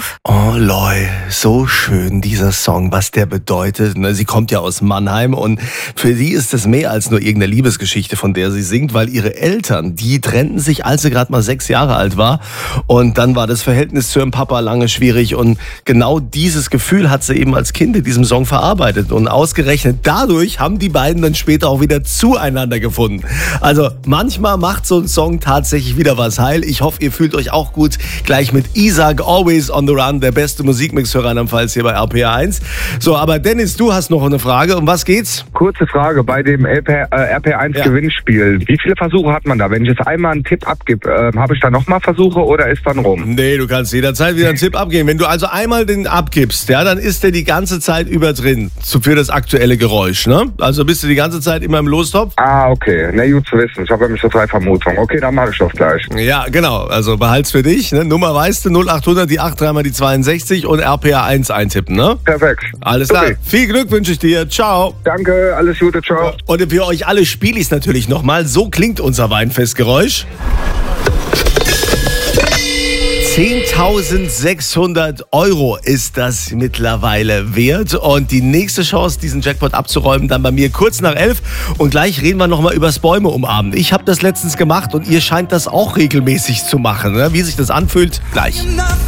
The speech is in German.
auf. Oh, Loi, so schön dieser Song, was der bedeutet. Sie kommt ja aus Mannheim und für sie ist es mehr als nur irgendeine Liebesgeschichte, von der sie singt, weil ihre Eltern, die trennten sich, als sie gerade mal 6 Jahre alt war. Und dann war das Verhältnis zu ihrem Papa lange schwierig. Und genau dieses Gefühl hat sie eben als Kind in diesem Song verarbeitet. Und ausgerechnet dadurch haben die beiden dann später auch wieder zueinander gefunden. Also manchmal macht so ein Song tatsächlich wieder was heil. Ich hoffe, ihr fühlt euch auch gut. Gleich mit Isaac, Always on the Run, der beste Musikmix für Rheinland-Pfalz hier bei RPR1. So, aber Dennis, du hast noch eine Frage. Um was geht's? Kurze Frage, bei dem RPR1-Gewinnspiel, wie viele Versuche hat man da? Wenn ich jetzt einmal einen Tipp abgebe, habe ich da nochmal Versuche oder ist dann rum? Nee, du kannst jederzeit wieder einen Tipp abgeben. Wenn du also einmal den abgibst, ja, dann ist der die ganze Zeit über drin für das aktuelle Geräusch, ne? Also bist du die ganze Zeit immer im Lostopf? Ah, okay. Na, gut zu wissen. Ich habe nämlich so 3 Vermutungen. Okay, dann mache ich das gleich. Ja, genau. Also behalt's für dich. Ne? Nummer weißt du, 0800, die 8, 3 mal die 62 und RPR1 eintippen, ne? Perfekt. Alles klar. Okay. Viel Glück wünsche ich dir. Ciao. Danke, alles Gute, ciao. Und für euch alle spiele ich es natürlich nochmal. So klingt unser Weinfestgeräusch. 10.600 € ist das mittlerweile wert. Und die nächste Chance, diesen Jackpot abzuräumen, dann bei mir kurz nach 11. Und gleich reden wir nochmal übers Bäume umarmen. Ich habe das letztens gemacht und ihr scheint das auch regelmäßig zu machen. Ne? Wie sich das anfühlt, gleich.